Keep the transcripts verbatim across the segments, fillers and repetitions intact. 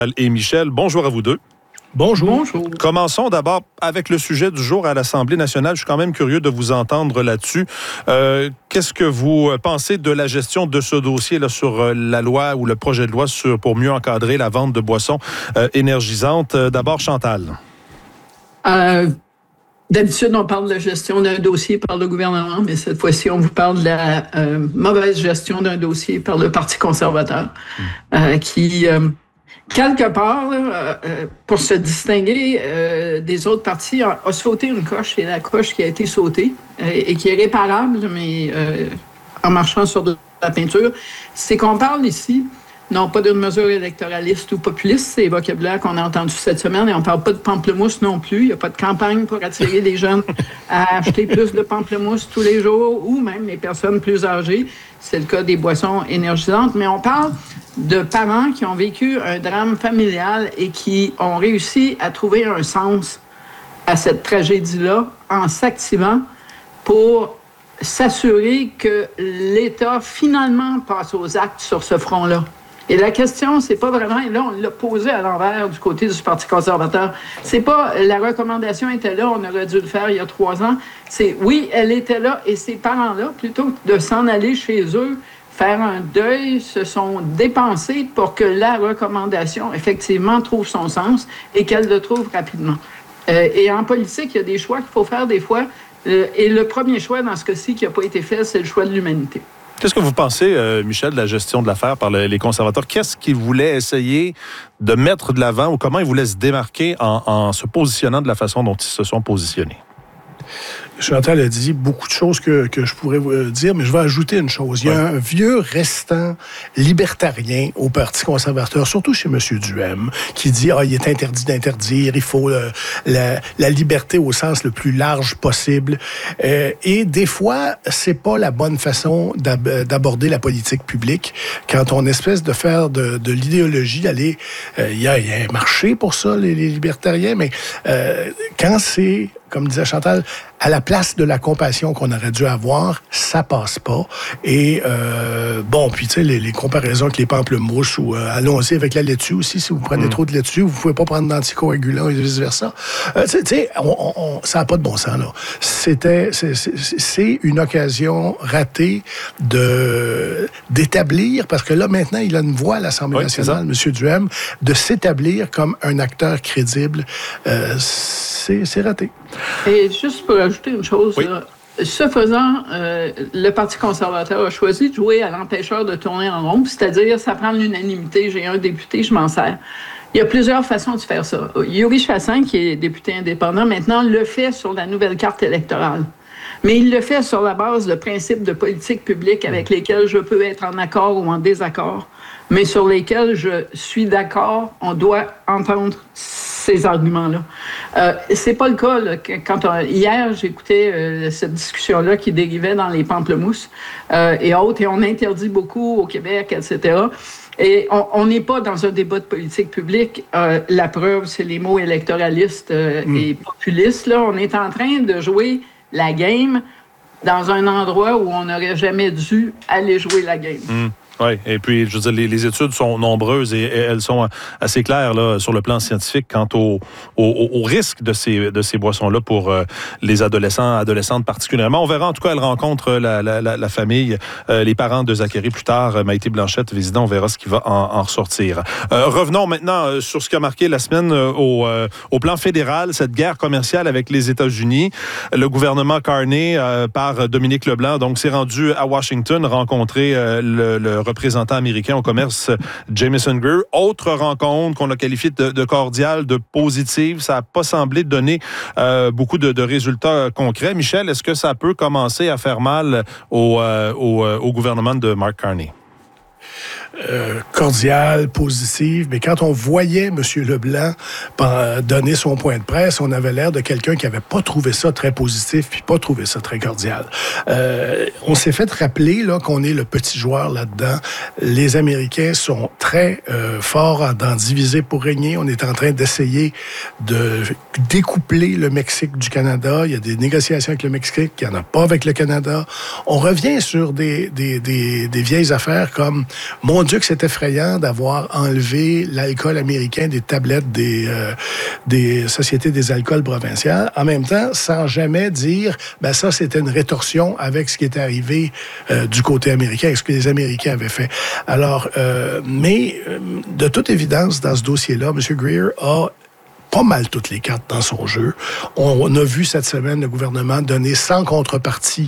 Et Michel, bonjour à vous deux. Bonjour. Bonjour. Commençons d'abord avec le sujet du jour à l'Assemblée nationale. Je suis quand même curieux de vous entendre là-dessus. Euh, qu'est-ce que vous pensez de la gestion de ce dossier là, sur la loi ou le projet de loi sur, pour mieux encadrer la vente de boissons euh, énergisantes? D'abord, Chantal. Euh, d'habitude, on parle de la gestion d'un dossier par le gouvernement, mais cette fois-ci, on vous parle de la euh, mauvaise gestion d'un dossier par le Parti conservateur, mmh. euh, qui... Euh, quelque part, là, euh, pour se distinguer euh, des autres partis, a, a sauté une coche, et la coche qui a été sautée, euh, et qui est réparable, mais euh, en marchant sur de la peinture, c'est qu'on parle ici, non pas d'une mesure électoraliste ou populiste, c'est le vocabulaire qu'on a entendu cette semaine, et on ne parle pas de pamplemousse non plus, il n'y a pas de campagne pour attirer les jeunes à acheter plus de pamplemousse tous les jours, ou même les personnes plus âgées, c'est le cas des boissons énergisantes, mais on parle de parents qui ont vécu un drame familial et qui ont réussi à trouver un sens à cette tragédie-là en s'activant pour s'assurer que l'État finalement passe aux actes sur ce front-là. Et la question, c'est pas vraiment, et là, on l'a posé à l'envers du côté du Parti conservateur, c'est pas la recommandation était là, on aurait dû le faire il y a trois ans, c'est oui, elle était là, et ces parents-là, plutôt que de s'en aller chez eux, faire un deuil, se sont dépensés pour que la recommandation, effectivement, trouve son sens et qu'elle le trouve rapidement. Euh, et en politique, il y a des choix qu'il faut faire des fois. Euh, et le premier choix, dans ce cas-ci, qui n'a pas été fait, c'est le choix de l'humanité. Qu'est-ce que vous pensez, euh, Michel, de la gestion de l'affaire par le, les conservateurs? Qu'est-ce qu'ils voulaient essayer de mettre de l'avant ou comment ils voulaient se démarquer en, en se positionnant de la façon dont ils se sont positionnés? Chantal a dit beaucoup de choses que, que je pourrais vous dire, mais je vais ajouter une chose. Il y a un vieux restant libertarien au Parti conservateur, surtout chez M. Duhem, qui dit « Ah, il est interdit d'interdire, il faut euh, la, la liberté au sens le plus large possible. Euh, » Et des fois, c'est pas la bonne façon d'ab- d'aborder la politique publique quand on espèce de faire de, de l'idéologie, d'aller... Euh, il y a, il y a un marché pour ça, les, les libertariens, mais euh, quand c'est... comme disait Chantal, à la place de la compassion qu'on aurait dû avoir, ça passe pas. Et euh, bon, puis tu sais, les, les comparaisons avec les pamplemousses, ou euh, allons-y avec la laitue aussi, si vous prenez mmh. trop de laitue, vous pouvez pas prendre d'anticoagulants et vice-versa. Euh, tu sais, on, on, ça n'a pas de bon sens, là. C'était, c'est, c'est, c'est une occasion ratée de, d'établir, parce que là, maintenant, il a une voix à l'Assemblée oui, nationale, M. Duhem, de s'établir comme un acteur crédible. Euh, c'est, c'est raté. Et juste pour ajouter une chose, oui. là, ce faisant, euh, le Parti conservateur a choisi de jouer à l'empêcheur de tourner en rond, c'est-à-dire ça prend l'unanimité, j'ai un député, je m'en sers. Il y a plusieurs façons de faire ça. Yuri Chassin, qui est député indépendant, maintenant le fait sur la nouvelle carte électorale. Mais il le fait sur la base de principes de politique publique avec lesquels je peux être en accord ou en désaccord, mais sur lesquels je suis d'accord, on doit entendre ces arguments-là. Euh, c'est pas le cas, là, quand on, hier, j'écoutais euh, cette discussion-là qui dérivait dans les pamplemousses euh, et autres, et on interdit beaucoup au Québec, et cetera. Et on n'est pas dans un débat de politique publique. Euh, la preuve, c'est les mots électoralistes euh, mm. et populistes. Là. On est en train de jouer la game dans un endroit où on n'aurait jamais dû aller jouer la game. Mm. Oui, et puis, je veux dire, les, les études sont nombreuses et, et elles sont assez claires là, sur le plan scientifique quant au, au, au risque de ces, de ces boissons-là pour euh, les adolescents, adolescentes particulièrement. On verra, en tout cas, elle rencontre la, la, la, la famille, euh, les parents de Zachary plus tard, Maïté Blanchette, visitant, on verra ce qui va en, en ressortir. Euh, revenons maintenant euh, sur ce qui a marqué la semaine euh, au, euh, au plan fédéral, cette guerre commerciale avec les États-Unis. Le gouvernement Carney, euh, par Dominique Leblanc, donc, s'est rendu à Washington rencontrer euh, le, le représentant américain au commerce, Jameson Greer. Autre rencontre qu'on a qualifiée de, de cordiale, de positive. Ça n'a pas semblé donner euh, beaucoup de, de résultats concrets. Michel, est-ce que ça peut commencer à faire mal au, euh, au, au gouvernement de Mark Carney? Euh, cordiale, positive, mais quand on voyait M. Leblanc donner son point de presse, on avait l'air de quelqu'un qui n'avait pas trouvé ça très positif puis pas trouvé ça très cordial. Euh, on s'est fait rappeler là, qu'on est le petit joueur là-dedans. Les Américains sont très euh, forts d'en diviser pour régner. On est en train d'essayer de découpler le Mexique du Canada. Il y a des négociations avec le Mexique, il n'y en a pas avec le Canada. On revient sur des, des, des, des vieilles affaires comme Mon Dieu que c'est effrayant d'avoir enlevé l'alcool américain des tablettes des, euh, des sociétés des alcools provinciales. En même temps, sans jamais dire, ben ça, c'était une rétorsion avec ce qui était arrivé euh, du côté américain, avec ce que les Américains avaient fait. Alors, euh, mais euh, de toute évidence, dans ce dossier-là, M. Greer a pas mal toutes les cartes dans son jeu. On, on a vu cette semaine le gouvernement donner sans contrepartie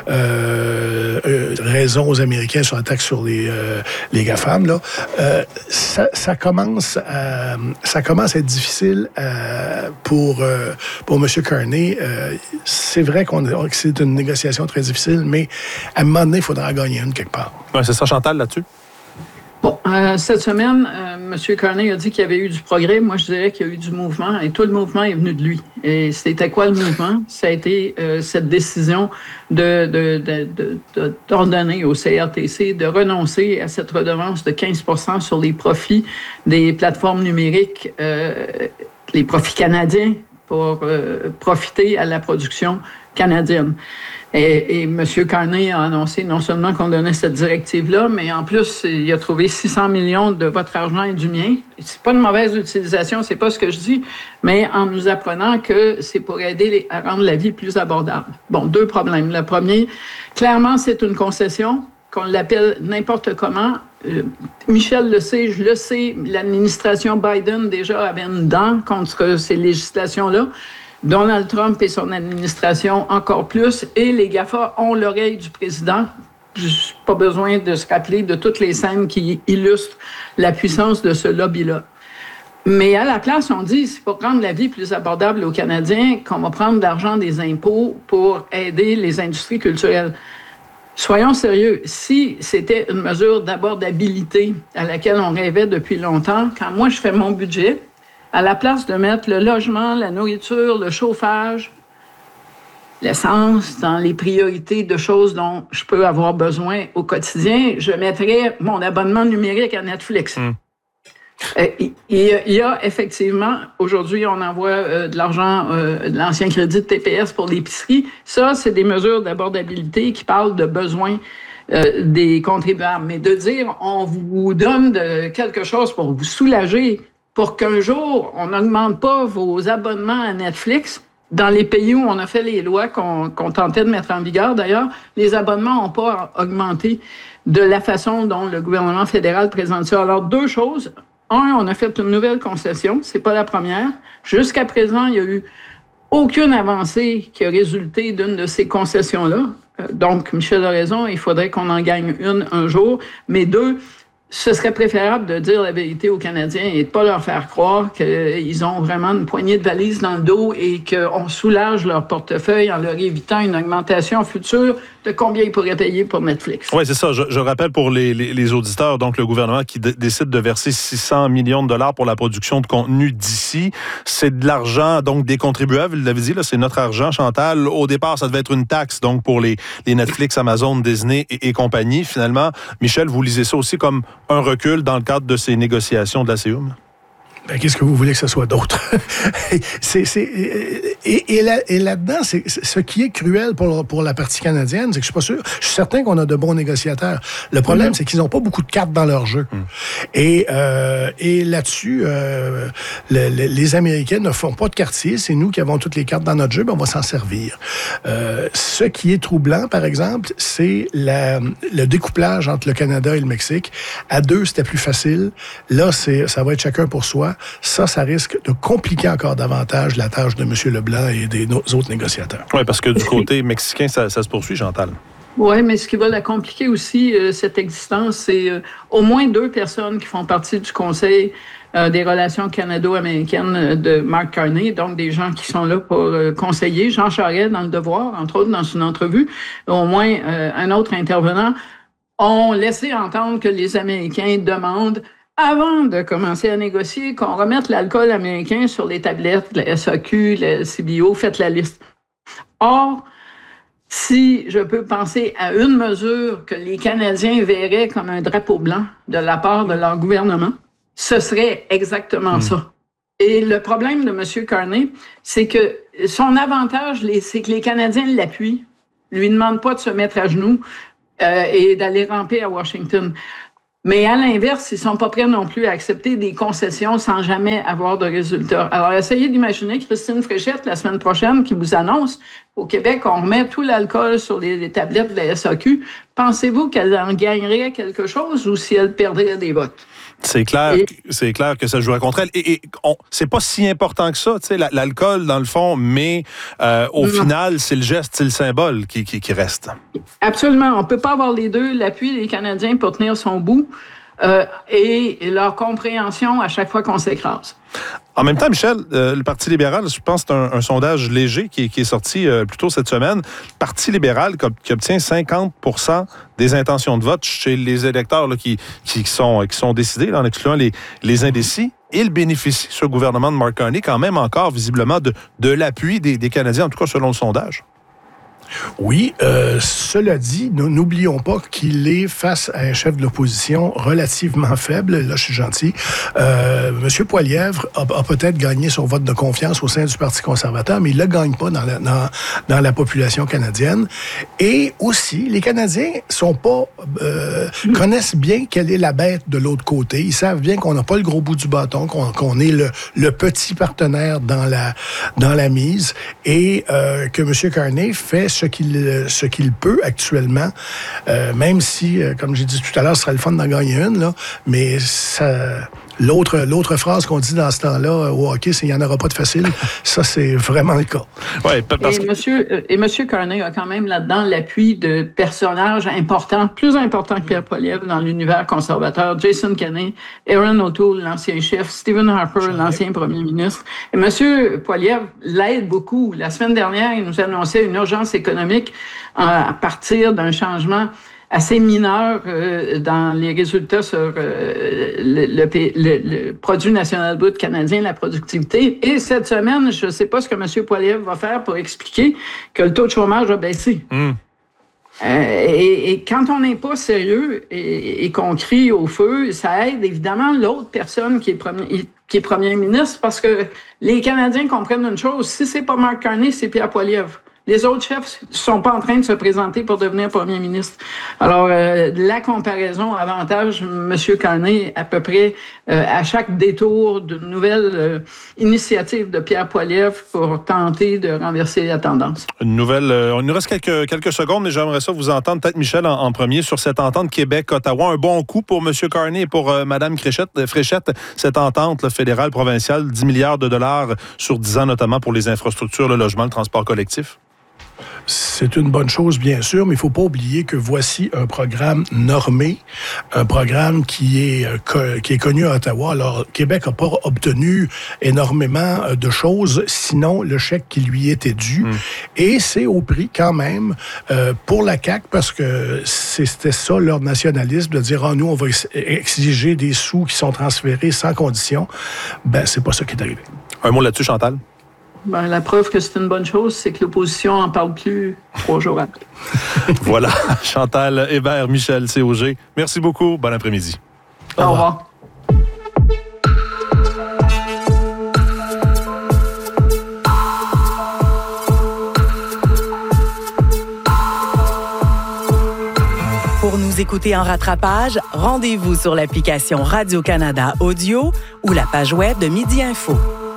euh, euh, raison aux Américains sur la taxe sur les, euh, les GAFAM. Là. Euh, ça, ça, commence à, ça commence à être difficile euh, pour, euh, pour M. Carney. Euh, c'est vrai qu'on, que c'est une négociation très difficile, mais à un moment donné, il faudra en gagner une quelque part. Ouais, c'est ça, Chantal, là-dessus? Bon, euh, cette semaine, euh, M. Carney a dit qu'il y avait eu du progrès. Moi, je dirais qu'il y a eu du mouvement et tout le mouvement est venu de lui. Et c'était quoi le mouvement? Ça a été euh, cette décision de, de, de, de, de, d'ordonner au C R T C de renoncer à cette redevance de quinze pour cent sur les profits des plateformes numériques, euh, les profits canadiens, pour euh, profiter à la production canadienne. Et, et M. Carney a annoncé non seulement qu'on donnait cette directive-là, mais en plus, il a trouvé six cents millions de votre argent et du mien. C'est pas une mauvaise utilisation, c'est pas ce que je dis, mais en nous apprenant que c'est pour aider les, à rendre la vie plus abordable. Bon, deux problèmes. Le premier, clairement, c'est une concession, qu'on l'appelle n'importe comment. Euh, Michel le sait, je le sais, l'administration Biden déjà avait une dent contre ces législations-là. Donald Trump et son administration encore plus, et les GAFA ont l'oreille du président. J'ai pas besoin de se rappeler de toutes les scènes qui illustrent la puissance de ce lobby-là. Mais à la place, on dit, c'est pour rendre la vie plus abordable aux Canadiens qu'on va prendre de l'argent des impôts pour aider les industries culturelles. Soyons sérieux, si c'était une mesure d'abordabilité à laquelle on rêvait depuis longtemps, quand moi je fais mon budget, à la place de mettre le logement, la nourriture, le chauffage, l'essence dans les priorités de choses dont je peux avoir besoin au quotidien, je mettrais mon abonnement numérique à Netflix. Mm. Euh, il, il y a effectivement, aujourd'hui, on envoie euh, de l'argent, euh, de l'ancien crédit de T P S pour l'épicerie. Ça, c'est des mesures d'abordabilité qui parlent de besoins euh, des contribuables. Mais de dire, on vous donne de quelque chose pour vous soulager, pour qu'un jour, on n'augmente pas vos abonnements à Netflix. Dans les pays où on a fait les lois qu'on, qu'on tentait de mettre en vigueur, d'ailleurs, les abonnements n'ont pas augmenté de la façon dont le gouvernement fédéral présente ça. Alors, deux choses. Un, on a fait une nouvelle concession. C'est pas la première. Jusqu'à présent, il n'y a eu aucune avancée qui a résulté d'une de ces concessions-là. Donc, Michel a raison, il faudrait qu'on en gagne une un jour. Mais deux, ce serait préférable de dire la vérité aux Canadiens et de ne pas leur faire croire qu'ils ont vraiment une poignée de valises dans le dos et qu'on soulage leur portefeuille en leur évitant une augmentation future de combien ils pourraient payer pour Netflix. Oui, c'est ça. Je, je rappelle pour les, les, les auditeurs, donc le gouvernement qui d- décide de verser six cents millions de dollars pour la production de contenu d'ici. C'est de l'argent, donc des contribuables, vous l'avez dit, là, c'est notre argent, Chantal. Au départ, ça devait être une taxe, donc pour les, les Netflix, Amazon, Disney et, et compagnie. Finalement, Michel, vous lisez ça aussi comme un recul dans le cadre de ces négociations de la C U M? Ben, qu'est-ce que vous voulez que ce soit d'autre? c'est, c'est, et, et, là, et là-dedans, c'est, ce qui est cruel pour, pour la partie canadienne, c'est que je suis pas sûr, je suis certain qu'on a de bons négociateurs. Le problème, mmh. c'est qu'ils n'ont pas beaucoup de cartes dans leur jeu. Mmh. Et, euh, et là-dessus, euh, le, le, les Américains ne font pas de quartier. C'est nous qui avons toutes les cartes dans notre jeu, ben on va s'en servir. Euh, ce qui est troublant, par exemple, c'est la, le découplage entre le Canada et le Mexique. À deux, c'était plus facile. Là, c'est, ça va être chacun pour soi. Ça, ça risque de compliquer encore davantage la tâche de M. Leblanc et des no- autres négociateurs. Oui, parce que du côté mexicain, ça, ça se poursuit, Chantal. Oui, mais ce qui va la compliquer aussi, euh, cette existence, c'est euh, au moins deux personnes qui font partie du Conseil euh, des relations canado-américaines de Mark Carney, donc des gens qui sont là pour euh, conseiller. Jean Charest, dans Le Devoir, entre autres, dans une entrevue, au moins euh, un autre intervenant, ont laissé entendre que les Américains demandent avant de commencer à négocier, qu'on remette l'alcool américain sur les tablettes, la S A Q, la C B O, faites la liste. Or, si je peux penser à une mesure que les Canadiens verraient comme un drapeau blanc de la part de leur gouvernement, ce serait exactement mmh. ça. Et le problème de M. Carney, c'est que son avantage, c'est que les Canadiens l'appuient, lui demandent pas de se mettre à genoux euh, et d'aller ramper à Washington. Mais à l'inverse, ils sont pas prêts non plus à accepter des concessions sans jamais avoir de résultats. Alors, essayez d'imaginer Christine Fréchette, la semaine prochaine, qui vous annonce au Québec, on remet tout l'alcool sur les, les tablettes de la S A Q. Pensez-vous qu'elle en gagnerait quelque chose ou si elle perdrait des votes? C'est clair, et... c'est clair que ça jouerait contre elle. Et, et on, c'est pas si important que ça, tu sais, l'alcool dans le fond, mais euh, au non. final, c'est le geste, c'est le symbole qui, qui, qui reste. Absolument. On peut pas avoir les deux, l'appui des Canadiens pour tenir son bout euh, et leur compréhension à chaque fois qu'on s'écrase. En même temps, Michel, euh, le Parti libéral, je pense que c'est un, un sondage léger qui, qui est sorti euh, plus tôt cette semaine. Le Parti libéral qui, qui obtient cinquante pour cent des intentions de vote chez les électeurs là, qui, qui, sont, qui sont décidés, là, en excluant les, les indécis. Il bénéficie, ce gouvernement de Mark Carney, quand même encore visiblement de, de l'appui des, des Canadiens, en tout cas selon le sondage. Oui, euh, cela dit, nous n'oublions pas qu'il est face à un chef de l'opposition relativement faible. Là, je suis gentil. Euh, Monsieur Poilievre a, a peut-être gagné son vote de confiance au sein du Parti conservateur, mais il ne le gagne pas dans la, dans, dans la population canadienne. Et aussi, les Canadiens sont pas euh, connaissent bien quelle est la bête de l'autre côté. Ils savent bien qu'on n'a pas le gros bout du bâton, qu'on, qu'on est le, le petit partenaire dans la, dans la mise et euh, que Monsieur Carney fait ce qu'il, ce qu'il peut actuellement, euh, même si, euh, comme j'ai dit tout à l'heure, ce serait le fun d'en gagner une, là, mais ça, l'autre, l'autre phrase qu'on dit dans ce temps-là au hockey, c'est « il n'y en aura pas de facile », ça, c'est vraiment le cas. Ouais, parce et, que... monsieur, et monsieur Carney a quand même là-dedans l'appui de personnages importants, plus importants que Pierre Poilievre dans l'univers conservateur, Jason Kenney, Erin O'Toole, l'ancien chef, Stephen Harper, l'ancien premier ministre. Et monsieur Poilievre l'aide beaucoup. La semaine dernière, il nous annonçait une urgence économique à partir d'un changement assez mineur euh, dans les résultats sur euh, le, le, le, le produit national brut canadien, la productivité. Et cette semaine, je ne sais pas ce que M. Poilievre va faire pour expliquer que le taux de chômage a baissé. Mm. Euh, et, et quand on n'est pas sérieux et, et qu'on crie au feu, ça aide évidemment l'autre personne qui est premier, qui est premier ministre, parce que les Canadiens comprennent une chose, si c'est pas Mark Carney, c'est Pierre Poilievre. Les autres chefs ne sont pas en train de se présenter pour devenir premier ministre. Alors, euh, la comparaison avantage M. Carney à peu près euh, à chaque détour d'une nouvelle euh, initiative de Pierre Poilievre pour tenter de renverser la tendance. Une nouvelle... Euh, il nous reste quelques, quelques secondes, mais j'aimerais ça vous entendre, peut-être Michel, en, en premier, sur cette entente Québec-Ottawa. Un bon coup pour M. Carney et pour euh, Mme Fréchette, Fréchette, cette entente là, fédérale, provinciale, dix milliards de dollars sur dix ans, notamment pour les infrastructures, le logement, le transport collectif. C'est une bonne chose, bien sûr, mais il ne faut pas oublier que voici un programme normé, un programme qui est, qui est connu à Ottawa. Alors, Québec n'a pas obtenu énormément de choses, sinon le chèque qui lui était dû. Mmh. Et c'est au prix quand même euh, pour la C A Q, parce que c'était ça leur nationalisme, de dire « Ah, nous, on va exiger des sous qui sont transférés sans condition ». Ben, c'est pas ça qui est arrivé. Un mot là-dessus, Chantal? Ben, la preuve que c'est une bonne chose, c'est que l'opposition n'en parle plus trois jours après. Voilà. Chantal Hébert, Michel C O G. Merci beaucoup. Bon après-midi. Au revoir. Pour nous écouter en rattrapage, rendez-vous sur l'application Radio-Canada Audio ou la page web de Midi Info.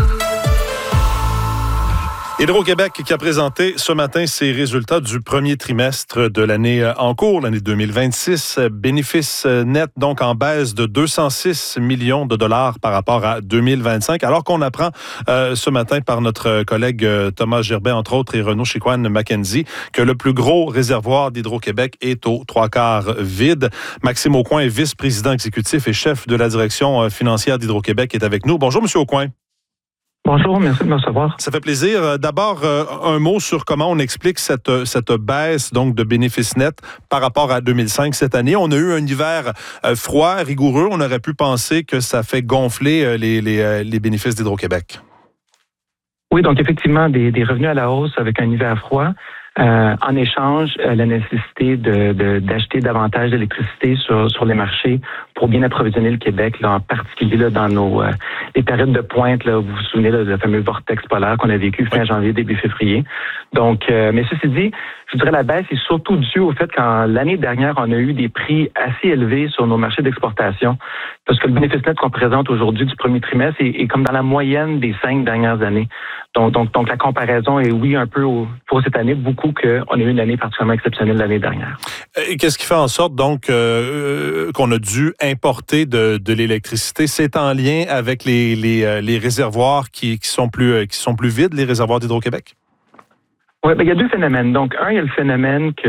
Hydro-Québec qui a présenté ce matin ses résultats du premier trimestre de l'année en cours, l'année deux mille vingt-six. Bénéfice net donc en baisse de deux cent six millions de dollars par rapport à deux mille vingt-cinq, alors qu'on apprend euh, ce matin par notre collègue Thomas Gerbet, entre autres, et Renaud Chicoine-Mackenzie, que le plus gros réservoir d'Hydro-Québec est aux trois quarts vide. Maxime Aucoin est vice-président exécutif et chef de la direction financière d'Hydro-Québec, est avec nous. Bonjour, M. Aucoin. Bonjour, merci de me recevoir. Ça fait plaisir. D'abord, un mot sur comment on explique cette, cette baisse donc, de bénéfices nets par rapport à deux mille cinq cette année. On a eu un hiver froid, rigoureux. On aurait pu penser que ça fait gonfler les, les, les bénéfices d'Hydro-Québec. Oui, donc effectivement, des, des revenus à la hausse avec un hiver froid. Euh, en échange, euh, la nécessité de, de, d'acheter davantage d'électricité sur, sur les marchés pour bien approvisionner le Québec, là, en particulier là, dans nos euh, les périodes de pointe. Là, vous vous souvenez là, de le fameux vortex polaire qu'on a vécu fin janvier, début février. Donc, euh, mais ceci dit, je dirais la baisse est surtout due au fait qu'en l'année dernière, on a eu des prix assez élevés sur nos marchés d'exportation, parce que le bénéfice net qu'on présente aujourd'hui du premier trimestre est, est comme dans la moyenne des cinq dernières années. Donc, donc, donc la comparaison est, oui, un peu au, pour cette année, beaucoup qu'on a eu une année particulièrement exceptionnelle l'année dernière. Et qu'est-ce qui fait en sorte, donc, euh, qu'on a dû importer de, de l'électricité? C'est en lien avec les, les, les réservoirs qui, qui, sont plus, qui sont plus vides, les réservoirs d'Hydro-Québec? Oui, ben, il y a deux phénomènes. Donc, un, il y a le phénomène que